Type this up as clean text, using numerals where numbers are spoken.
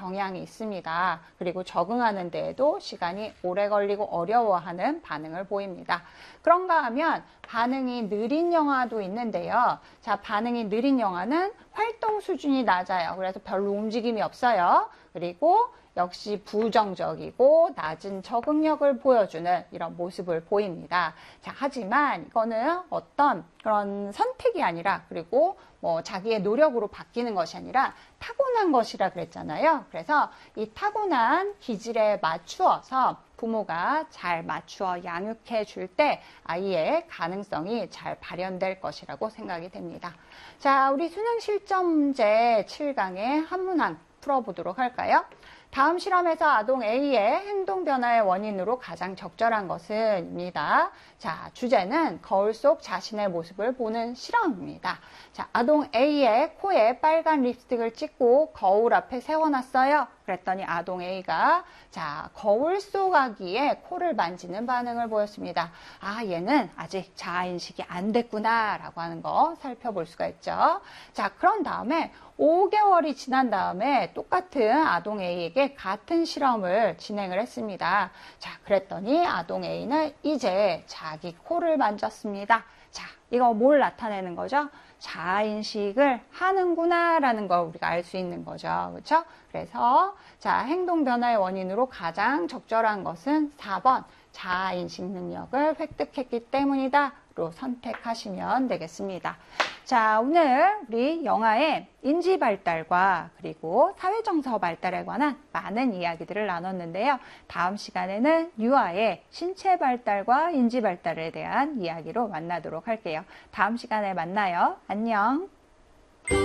경향이 있습니다. 그리고 적응하는 데에도 시간이 오래 걸리고 어려워하는 반응을 보입니다. 그런가 하면 반응이 느린 영아도 있는데요. 자, 반응이 느린 영아는 활동 수준이 낮아요. 그래서 별로 움직임이 없어요. 그리고 역시 부정적이고 낮은 적응력을 보여주는 이런 모습을 보입니다. 자, 하지만 이거는 어떤 그런 선택이 아니라, 그리고 뭐 자기의 노력으로 바뀌는 것이 아니라 타고난 것이라 그랬잖아요. 그래서 이 타고난 기질에 맞추어서 부모가 잘 맞추어 양육해 줄 때 아이의 가능성이 잘 발현될 것이라고 생각이 됩니다. 자, 우리 수능 실전 문제 7강의 한 문항 풀어보도록 할까요? 다음 실험에서 아동 A의 행동 변화의 원인으로 가장 적절한 것은 입니다. 자, 주제는 거울 속 자신의 모습을 보는 실험입니다. 자, 아동 A의 코에 빨간 립스틱을 찍고 거울 앞에 세워놨어요. 그랬더니 아동 A가 자, 거울 속 아기의 코를 만지는 반응을 보였습니다. 아, 얘는 아직 자아인식이 안 됐구나 라고 하는 거 살펴볼 수가 있죠. 자, 그런 다음에 5개월이 지난 다음에 똑같은 아동 A에게 같은 실험을 진행을 했습니다. 자, 그랬더니 아동 A는 이제 자기 코를 만졌습니다. 자, 이거 뭘 나타내는 거죠? 자아인식을 하는구나 라는 걸 우리가 알 수 있는 거죠. 그렇죠? 그래서 자, 행동 변화의 원인으로 가장 적절한 것은 4번 자아인식 능력을 획득했기 때문이다 로 선택하시면 되겠습니다. 자, 오늘 우리 영아의 인지 발달과 그리고 사회정서 발달에 관한 많은 이야기들을 나눴는데요. 다음 시간에는 유아의 신체 발달과 인지 발달에 대한 이야기로 만나도록 할게요. 다음 시간에 만나요. 안녕.